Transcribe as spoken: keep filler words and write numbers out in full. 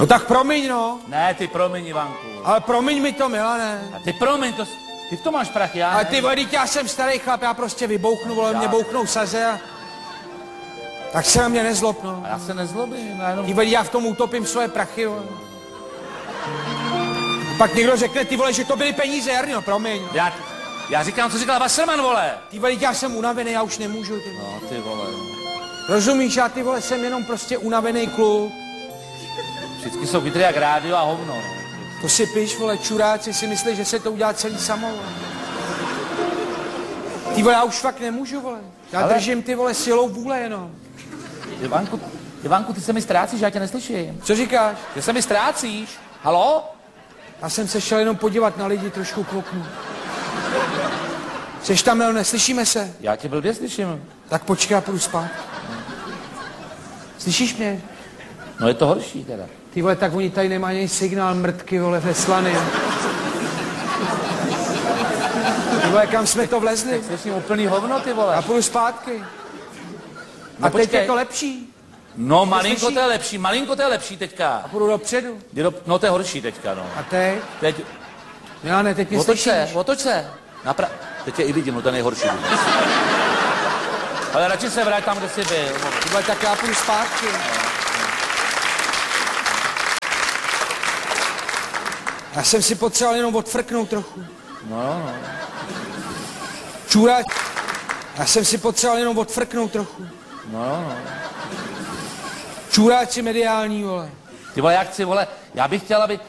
No tak promiň, no. Ne, ty promiň, Ivanku. Ale promiň mi to, Milane. A ty promiň, to, ty v tom máš prachy, já Ale ne. ty vole, já jsem starý chlap, já prostě vybouchnu, vole, Já. mě bouchnou saze a... Tak se na mě nezlob, no. A já se nezlobím, já jenom... Ty vole, já v tom utopím svoje prachy, vole. Pak někdo řekne, ty vole, že to byly peníze, Jarno, promiň. No. Já, já říkám, co říkal Wasserman, vole. Ty vole, já jsem unavený, já už nemůžu, ty vole. No, ty vole. Rozumíš, já ty vole jsem jenom prostě unavený kluk. Vždycky jsou vidry jak rádio a hovno, no. To si piš, vole, čuráci si myslí, že se to udělá celý samo, vole. Ty vole, já už fakt nemůžu, vole. Já Ale... držím ty vole silou vůle jenom. Ivanku, Ivanku, ty se mi ztrácíš, já tě neslyším. Co říkáš? Ty se mi ztrácíš. Halo? Já jsem se šel jenom podívat na lidi, trošku k oknu. Jseš tam, Milo, neslyšíme se? Já tě blbě slyším. Tak počkej, já půjdu spát. Slyšíš mě? No je to horší teda. Ty vole, tak oni tady nemají ani signál mrtky, vole, veslany. Ty vole, kam jsme to vlezli? Slyším úplný hovno, ty vole. Já půjdu zpátky. No A teď počkej. je to lepší. No malinko slyší? to je lepší, malinko to je lepší teďka. A půjdu dopředu. Jde do, no to je horší teďka, no. A teď? Teď, Já ne, teď mě otoč slyšíš. se, otoč se. Napra... Teď tě i vidím, no to je nejhorší. Ale radši se vrať tam, kde jsi byl. Ty vole, tak já půjdu zpátky. Já jsem si potřeboval jenom odfrknout trochu. No, no. Čůra... Já jsem si potřeboval jenom odfrknout trochu. No, no. Čůráci mediální, vole. Ty vole, jak chci, vole, já bych chtěl, aby